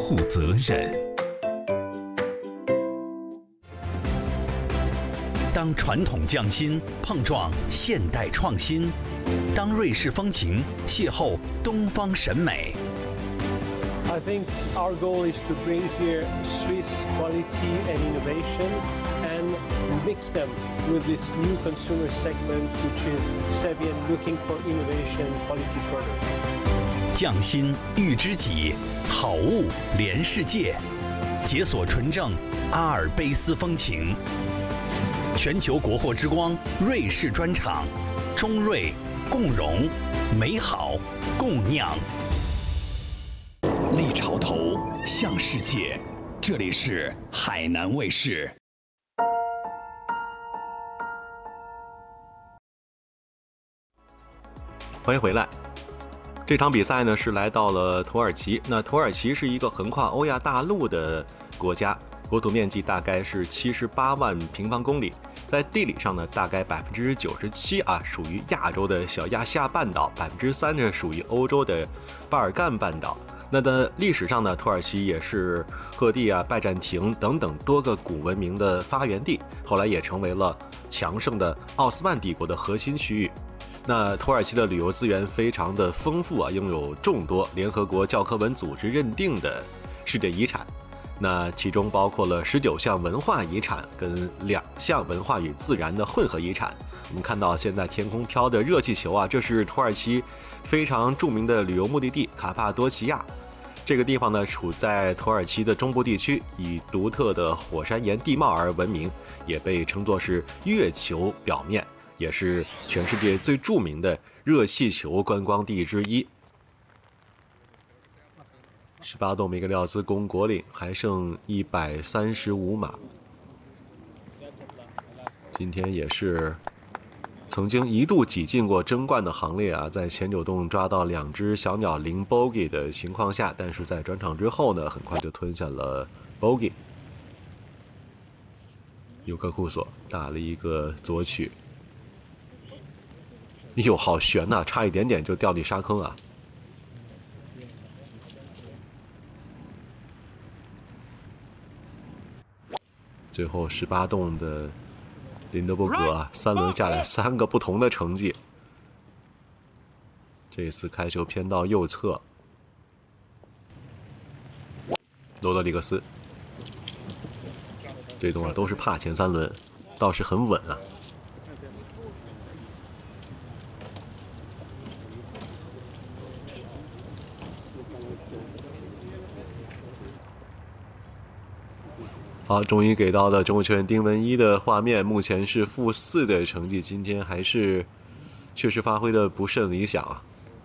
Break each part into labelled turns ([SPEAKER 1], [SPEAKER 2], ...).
[SPEAKER 1] 负责任。当传统匠心碰撞现代创新，当瑞士风情邂逅东方审美。
[SPEAKER 2] I think our goal is to bring here Swiss quality and innovation and mix them with this new consumer segment, which is savvy and looking for innovation quality product.
[SPEAKER 1] 匠心遇知己，好物连世界，解锁纯正阿尔卑斯风情。全球国货之光瑞士专场，中瑞共荣，美好共酿。立潮头向世界，这里是海南卫视。
[SPEAKER 3] 欢迎回来。这场比赛呢是来到了土耳其。那土耳其是一个横跨欧亚大陆的国家，国土面积大概是78万平方公里。在地理上呢，大概97%属于亚洲的小亚细亚半岛，3%呢属于欧洲的巴尔干半岛。那在历史上呢，土耳其也是赫地拜占庭等等多个古文明的发源地，后来也成为了强盛的奥斯曼帝国的核心区域。那土耳其的旅游资源非常的丰富拥有众多联合国教科文组织认定的世界遗产。那其中包括了19项文化遗产跟2项文化与自然的混合遗产。我们看到现在天空飘的热气球这是土耳其非常著名的旅游目的地卡帕多奇亚。这个地方呢处在土耳其的中部地区，以独特的火山岩地貌而闻名，也被称作是月球表面，也是全世界最著名的热气球观光地之一。18洞米格廖斯攻国岭还剩135码。今天也是曾经一度挤进过争冠的行列在前9洞抓到2只小鸟零 bogey 的情况下，但是在转场之后呢，很快就吞下了 bogey。尤克库索打了一个左曲，哟，好悬差一点点就掉进沙坑最后18洞的林德伯格3轮下来3个不同的成绩。这次开球偏到右侧，罗德里格斯这洞都是帕前3轮，倒是很稳好，终于给到了中国球员丁文一的画面，目前是-4的成绩，今天还是确实发挥的不甚理想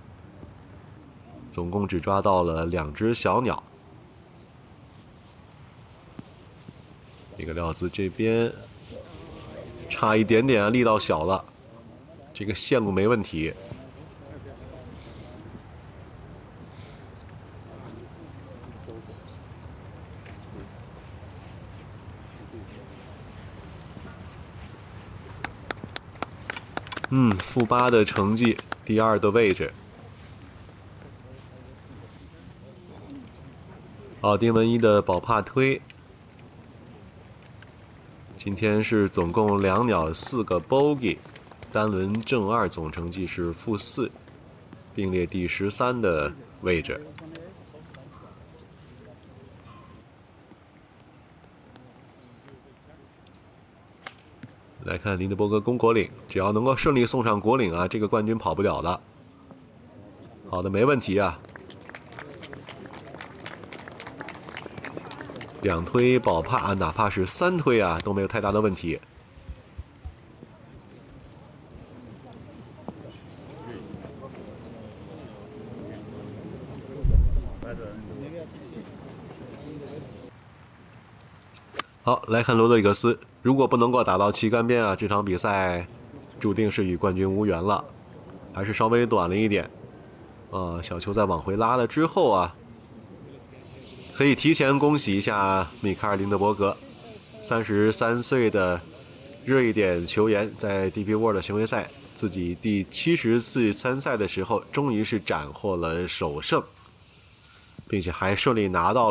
[SPEAKER 3] 总共只抓到了2只小鸟。米格廖兹这边差一点点力道小了，这个线路没问题。-8的成绩，第2的位置。好，丁文一的保帕推，今天是总共2鸟4个 bogey， 单轮正2总成绩是-4，并列第13的位置。来看林德伯格攻国岭，只要能够顺利送上国岭这个冠军跑不了了。好的，没问题2推保帕哪怕是3推都没有太大的问题。好，来看罗德里格斯，如果不能够打到旗杆边这场比赛注定是与冠军无缘了，还是稍微短了一点。小球在往回拉了之后可以提前恭喜一下米卡尔林德伯格，33岁的瑞典球员在 DP World 巡回赛自己第70次参赛的时候，终于是斩获了首胜，并且还顺利拿到了